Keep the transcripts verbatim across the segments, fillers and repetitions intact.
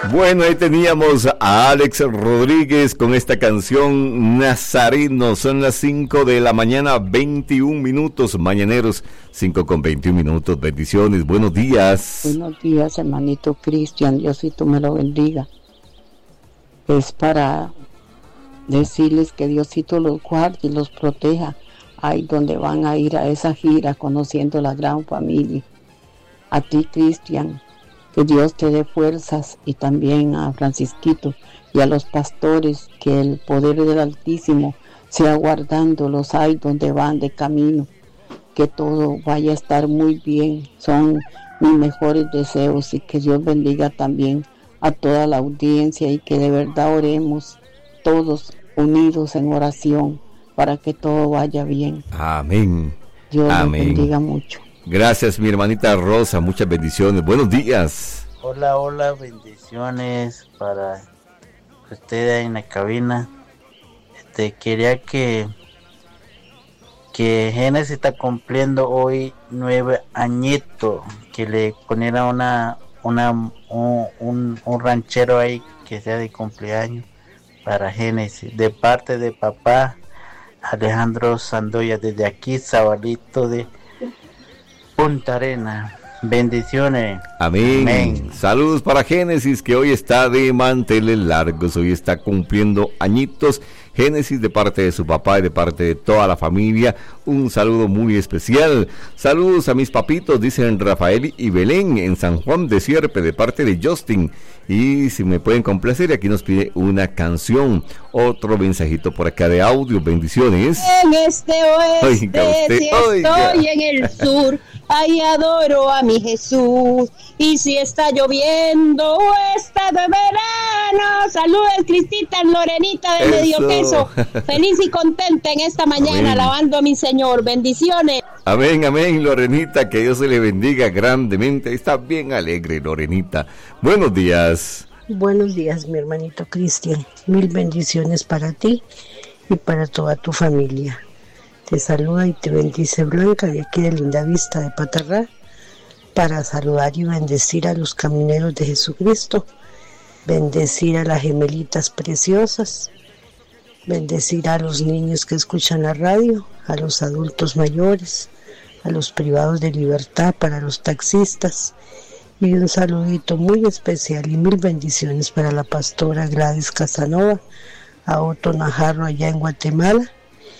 Bueno, ahí teníamos a Alex Rodríguez con esta canción Nazareno. Son las cinco de la mañana, veintiún minutos, mañaneros, cinco con veintiún minutos. Bendiciones, buenos días. Buenos días, hermanito Cristian, Diosito me lo bendiga. Es para decirles que Diosito los guarde y los proteja ahí donde van a ir a esa gira conociendo la gran familia. A ti, Cristian, que Dios te dé fuerzas, y también a Francisquito y a los pastores, que el poder del Altísimo sea guardándolos ahí donde van de camino, que todo vaya a estar muy bien. Son mis mejores deseos, y que Dios bendiga también a toda la audiencia, y que de verdad oremos todos unidos en oración para que todo vaya bien. Amén. Dios Amén. les bendiga mucho. Gracias, mi hermanita Rosa, muchas bendiciones. Buenos días. Hola, hola, bendiciones para usted en la cabina. Este, quería que que Génesis está cumpliendo hoy nueve añitos, que le poniera una una un, un, un ranchero ahí que sea de cumpleaños para Génesis, de parte de papá Alejandro Sandoya, desde aquí, Sabalito de Punta Arena. Bendiciones. Amén. Amén. Saludos para Génesis, que hoy está de manteles largos, hoy está cumpliendo añitos. Génesis, de parte de su papá y de parte de toda la familia, un saludo muy especial. Saludos a mis papitos, dicen Rafael y Belén en San Juan de Sierpe, de parte de Justin. Y si me pueden complacer, aquí nos pide una canción. Otro mensajito por acá de audio. Bendiciones. En este oeste, oiga usted, si oiga. estoy en el sur, ahí adoro a mi Jesús. Y si está lloviendo o está de verano, saludos Cristita, Lorenita de Medio Queso. Feliz y contenta en esta mañana, amén, alabando a mi Señor. Bendiciones. Amén, amén, Lorenita, que Dios se le bendiga grandemente. Está bien alegre, Lorenita. Buenos días. Buenos días, mi hermanito Cristian. Mil bendiciones para ti y para toda tu familia. Te saluda y te bendice Blanca, de aquí de Linda Vista de Patarrá, para saludar y bendecir a los camineros de Jesucristo, bendecir a las gemelitas preciosas, bendecir a los niños que escuchan la radio, a los adultos mayores, a los privados de libertad, para los taxistas, y un saludito muy especial y mil bendiciones para la pastora Gladys Casanova, a Otto Najarro allá en Guatemala,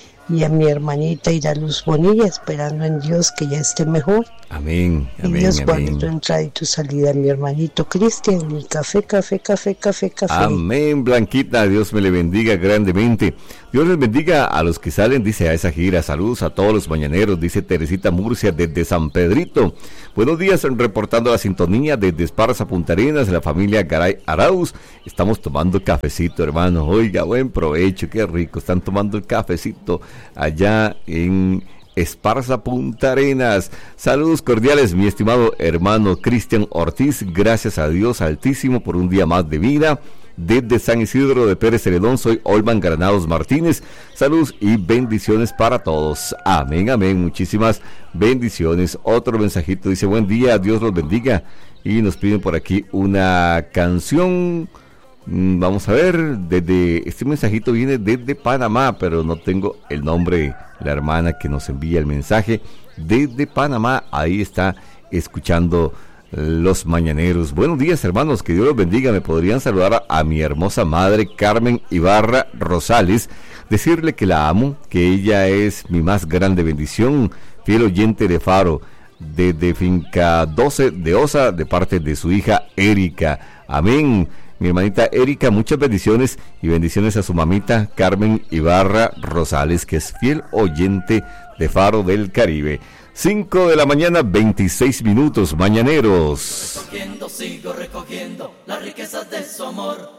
y a mi hermanita Iraluz Bonilla, esperando en Dios que ya esté mejor. Amén, amén, y Dios guarde amén. tu entrada y tu salida, mi hermanito Cristian. Mi café, café, café, café, café. Amén, Blanquita, Dios me le bendiga grandemente. Dios les bendiga a los que salen, dice, a esa gira. Saludos a todos los mañaneros, dice Teresita Murcia desde San Pedrito. Buenos días, reportando la sintonía desde Esparza, Punta Arenas, la familia Garay Arauz. Estamos tomando cafecito, hermano. Oiga, buen provecho, qué rico. Están tomando el cafecito allá en Esparza, Punta Arenas. Saludos cordiales, mi estimado hermano Cristian Ortiz. Gracias a Dios Altísimo por un día más de vida. Desde San Isidro de Pérez Celedón, soy Olman Granados Martínez. Saludos y bendiciones para todos. Amén, amén. Muchísimas bendiciones. Otro mensajito dice, buen día, Dios los bendiga. Y nos piden por aquí una canción. Vamos a ver, desde este mensajito viene desde Panamá, pero no tengo el nombre de la hermana que nos envía el mensaje. Desde Panamá, ahí está escuchando los mañaneros. Buenos días, hermanos, que Dios los bendiga. Me podrían saludar a, a mi hermosa madre Carmen Ibarra Rosales, decirle que la amo, que ella es mi más grande bendición, fiel oyente de Faro, desde Finca doce de Osa, de parte de su hija Erika. Amén. Mi hermanita Erika, muchas bendiciones y bendiciones a su mamita Carmen Ibarra Rosales, que es fiel oyente de Faro del Caribe. cinco de la mañana, veintiséis minutos, mañaneros. Recogiendo, sigo recogiendo las riquezas de su amor.